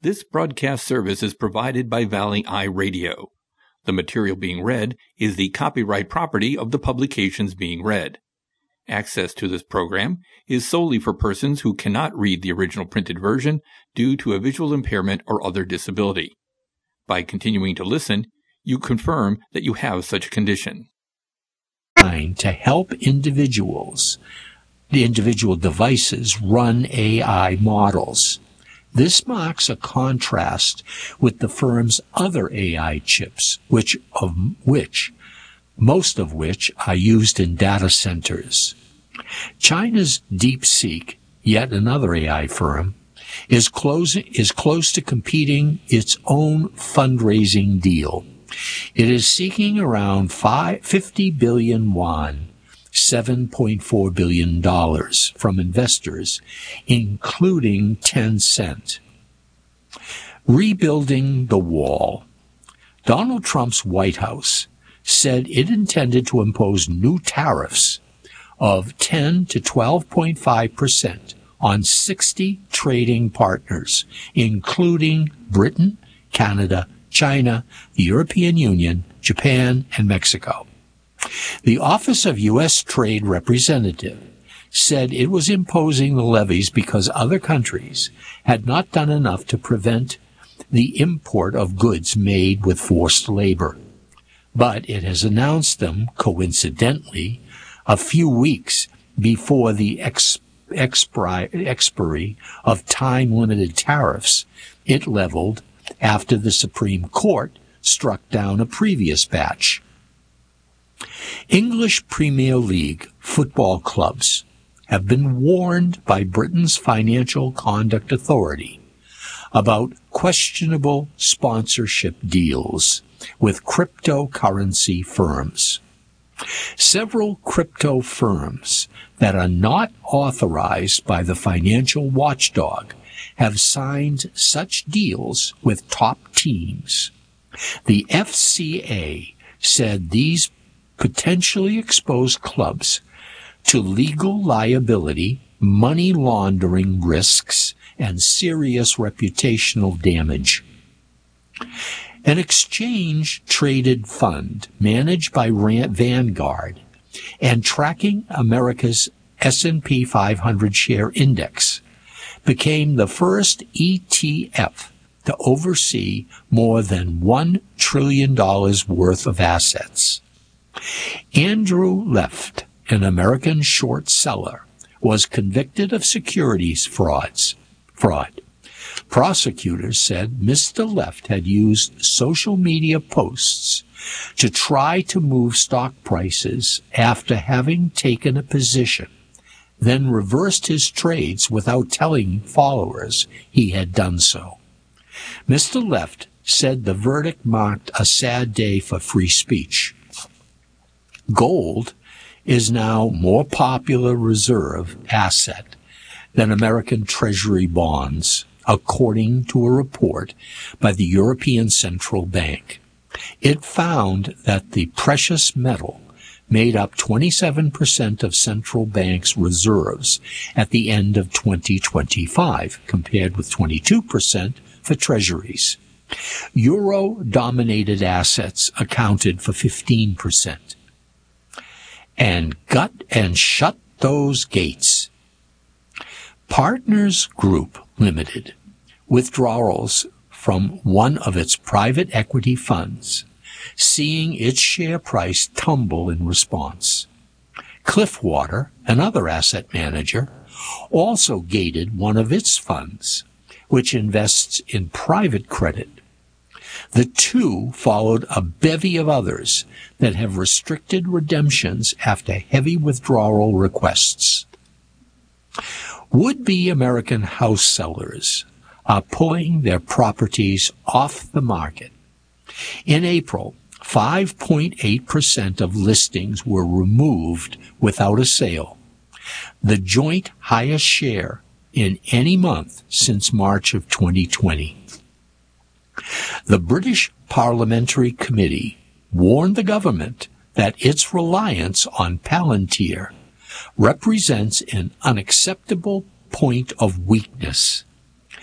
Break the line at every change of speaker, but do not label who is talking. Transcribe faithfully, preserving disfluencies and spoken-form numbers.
This broadcast service is provided by Valley Eye Radio. The material being read is the copyright property of the publications being read. Access to this program is solely for persons who cannot read the original printed version due to a visual impairment or other disability. By continuing to listen, you confirm that you have such a condition.
To help individuals, the individual devices run A I models. This marks a contrast with the firm's other A I chips, which of which, most of which are used in data centers. China's DeepSeek, yet another A I firm, is close, is close to completing its own fundraising deal. It is seeking around fifty billion yuan, seven point four billion dollars, from investors, including Tencent. Rebuilding the wall. Donald Trump's White House said it intended to impose new tariffs of ten to twelve point five percent on sixty trading partners, including Britain, Canada, China, the European Union, Japan, and Mexico. The Office of U S Trade Representative said it was imposing the levies because other countries had not done enough to prevent the import of goods made with forced labor. But it has announced them, coincidentally, a few weeks before the ex- expi- expiry of time-limited tariffs it leveled after the Supreme Court struck down a previous batch. English Premier League football clubs have been warned by Britain's Financial Conduct Authority about questionable sponsorship deals with cryptocurrency firms. Several crypto firms that are not authorized by the financial watchdog have signed such deals with top teams. The F C A said these potentially expose clubs to legal liability, money laundering risks, and serious reputational damage. An exchange-traded fund managed by Vanguard and tracking America's S and P five hundred share index became the first E T F to oversee more than one trillion dollars worth of assets. Andrew Left, an American short seller, was convicted of securities frauds, fraud. Prosecutors said Mister Left had used social media posts to try to move stock prices after having taken a position, then reversed his trades without telling followers he had done so. Mister Left said the verdict marked a sad day for free speech. Gold is now more popular reserve asset than American Treasury bonds, according to a report by the European Central Bank. It found that the precious metal made up twenty-seven percent of central banks' reserves at the end of twenty twenty-five, compared with twenty-two percent for treasuries. Euro-dominated assets accounted for fifteen percent. And gut and shut those gates. Partners Group Limited withdrawals from one of its private equity funds, seeing its share price tumble in response. Cliffwater, another asset manager, also gated one of its funds, which invests in private credit. The two followed a bevy of others that have restricted redemptions after heavy withdrawal requests. Would-be American house sellers are pulling their properties off the market. In April, five point eight percent of listings were removed without a sale, the joint highest share in any month since March of twenty twenty. The British Parliamentary Committee warned the government that its reliance on Palantir represents an unacceptable point of weakness.